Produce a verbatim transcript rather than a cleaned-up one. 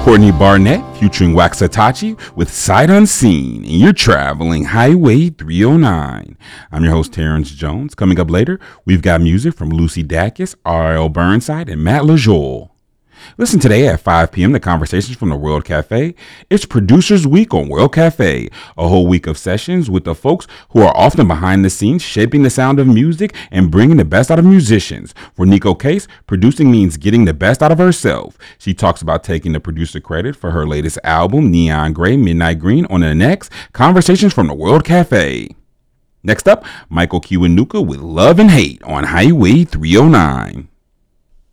Courtney Barnett featuring Waxahachie with Sight Unseen, and you're traveling Highway three oh nine. I'm your host, Terrence Jones. Coming up later, we've got music from Lucy Dacus, R L Burnside, and Matt LaJoie. Listen today at five p.m. to Conversations from the World Cafe. It's Producers Week on World Cafe, a whole week of sessions with the folks who are often behind the scenes, shaping the sound of music and bringing the best out of musicians. For Nico Case, producing means getting the best out of herself. She talks about taking the producer credit for her latest album, Neon Gray, Midnight Green, on the next Conversations from the World Cafe. Next up, Michael Kiwanuka with Love and Hate on Highway three oh nine.